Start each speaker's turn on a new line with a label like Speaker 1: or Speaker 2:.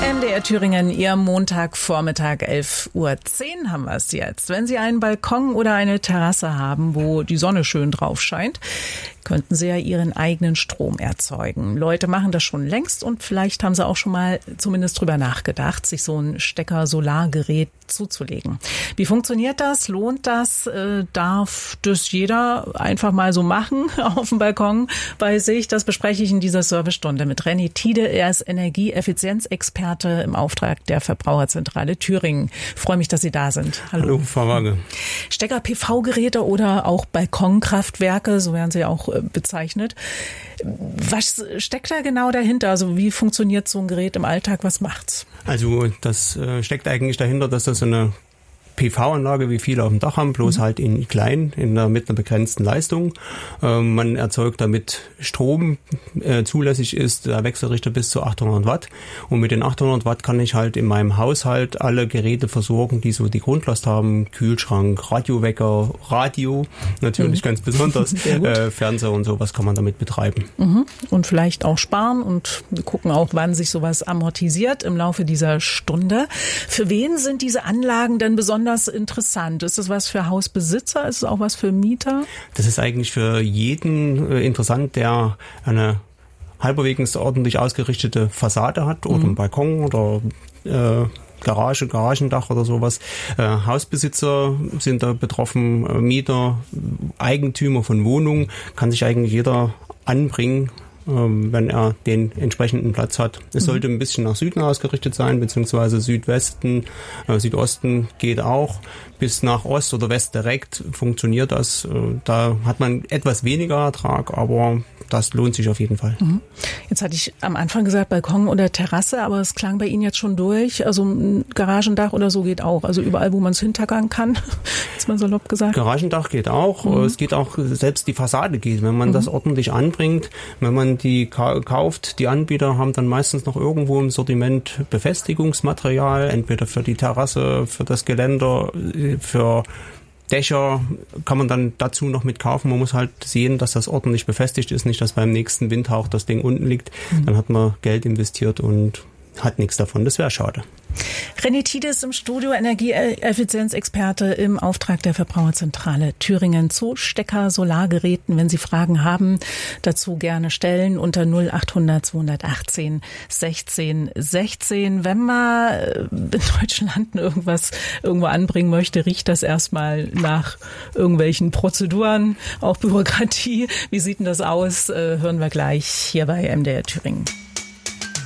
Speaker 1: MDR Thüringen, Ihr Montagvormittag, 11:10 Uhr haben wir es jetzt. Wenn Sie einen Balkon oder eine Terrasse haben, wo die Sonne schön drauf scheint, könnten Sie ja Ihren eigenen Strom erzeugen. Leute machen das schon längst und vielleicht haben Sie auch schon mal zumindest drüber nachgedacht, sich so ein Stecker-Solargerät zuzulegen. Wie funktioniert das? Lohnt das? Darf das jeder einfach mal so machen auf dem Balkon bei sich? Das bespreche ich in dieser Servicestunde mit René Tiede. Er ist Energieeffizienzexperte im Auftrag der Verbraucherzentrale Thüringen. Ich freue mich, dass Sie da sind.
Speaker 2: Hallo, Frau Waage.
Speaker 1: Stecker-PV-Geräte oder auch Balkonkraftwerke, so werden sie auch bezeichnet. Was steckt da genau dahinter? Also wie funktioniert so ein Gerät im Alltag? Was macht's?
Speaker 2: Also das steckt eigentlich dahinter, dass das so eine PV-Anlage, wie viele auf dem Dach haben, bloß halt in klein, mit einer begrenzten Leistung. Man erzeugt damit Strom, zulässig ist der Wechselrichter bis zu 800 Watt. Und mit den 800 Watt kann ich halt in meinem Haushalt alle Geräte versorgen, die so die Grundlast haben. Kühlschrank, Radiowecker, Radio, natürlich ganz besonders. Fernseher und sowas kann man damit betreiben.
Speaker 1: Und vielleicht auch sparen und wir gucken auch, wann sich sowas amortisiert im Laufe dieser Stunde. Für wen sind diese Anlagen denn besonders interessant? Ist das was für Hausbesitzer? Ist es auch was für Mieter?
Speaker 2: Das ist eigentlich für jeden interessant, der eine halbwegs ordentlich ausgerichtete Fassade hat oder einen Balkon oder Garagendach oder sowas. Hausbesitzer sind da betroffen, Mieter, Eigentümer von Wohnungen, kann sich eigentlich jeder anbringen, wenn er den entsprechenden Platz hat. Es sollte ein bisschen nach Süden ausgerichtet sein, beziehungsweise Südwesten, Südosten geht auch. Bis nach Ost oder West direkt funktioniert das. Da hat man etwas weniger Ertrag, aber das lohnt sich auf jeden Fall.
Speaker 1: Jetzt hatte ich am Anfang gesagt Balkon oder Terrasse, aber es klang bei Ihnen jetzt schon durch. Also ein Garagendach oder so geht auch. Also überall, wo man es hintergehen kann, ist man salopp gesagt.
Speaker 2: Garagendach geht auch. Es geht auch, selbst die Fassade geht, wenn man das ordentlich anbringt. Wenn man die kauft, die Anbieter haben dann meistens noch irgendwo im Sortiment Befestigungsmaterial, entweder für die Terrasse, für das Geländer, für Dächer kann man dann dazu noch mit kaufen. Man muss halt sehen, dass das ordentlich befestigt ist, nicht, dass beim nächsten Windhauch das Ding unten liegt. Dann hat man Geld investiert und hat nichts davon. Das wäre schade.
Speaker 1: René Tiede ist im Studio, Energieeffizienzexperte im Auftrag der Verbraucherzentrale Thüringen zu Stecker-Solargeräten. Wenn Sie Fragen haben, dazu gerne stellen unter 0800 218 16 16. Wenn man in Deutschland irgendwo anbringen möchte, riecht das erstmal nach irgendwelchen Prozeduren, auch Bürokratie. Wie sieht denn das aus? Hören wir gleich hier bei MDR Thüringen.